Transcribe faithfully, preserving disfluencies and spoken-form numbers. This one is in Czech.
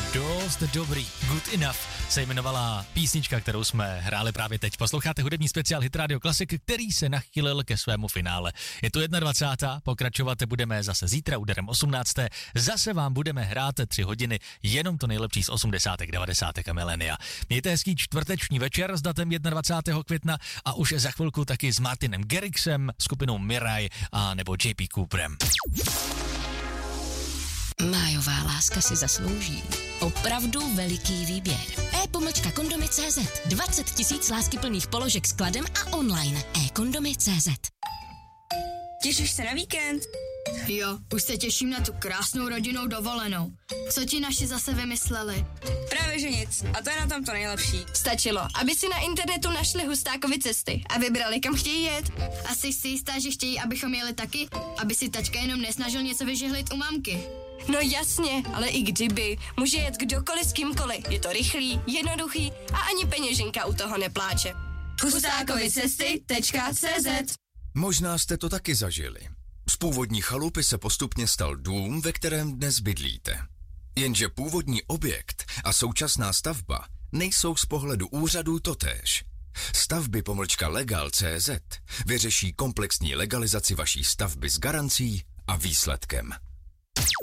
Dost dobrý, good enough se jmenovala písnička, kterou jsme hráli právě teď. Posloucháte hudební speciál Hit Radio Classic, který se nachýlil ke svému finále. Je tu dvacátá jedna pokračovat budeme zase zítra úderem osmnácté Zase vám budeme hrát tři hodiny, jenom to nejlepší z osmdesátek, devadesátek a milénia. Mějte hezký čtvrteční večer s datem dvacátého prvního května a už za chvilku taky s Martinem Garrixem, skupinou Mirai a nebo J P Cooperem. Májová láska si zaslouží opravdu veliký výběr. e-pomlčka kondomy tečka cé zet. dvacet tisíc láskyplných položek s kladem a online. e-kondomy tečka cé zet. Těšíš se na víkend? Jo, už se těším na tu krásnou rodinnou dovolenou. Co ti naši zase vymysleli? Právě že nic. A to je na tom to nejlepší. Stačilo, aby si na internetu našli Hustákovy cesty a vybrali, kam chtějí jet. A jsi si jistá, že chtějí, abychom jeli taky? Aby si tačka jenom nesnažil něco vyžehlit u mamky. No jasně, ale i kdyby. Může jet kdokoliv s kýmkoliv. Je to rychlý, jednoduchý a ani peněženka u toho nepláče. Hustákovy cesty tečka cé zet. Možná jste to taky zažili. Z původní chalupy se postupně stal dům, ve kterém dnes bydlíte. Jenže původní objekt a současná stavba nejsou z pohledu úřadů totéž. Stavby pomlčka legal tečka cé zet vyřeší komplexní legalizaci vaší stavby s garancí a výsledkem.